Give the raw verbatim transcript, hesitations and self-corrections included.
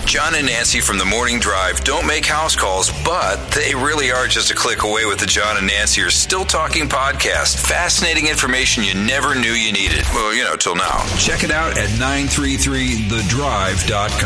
John and Nancy from the Morning Drive don't make house calls, but they really are just a click away with the John and Nancy are Still Talking podcast. Fascinating information you never knew you needed. Well, you know, till now. Check it out at nine three three the drive dot com.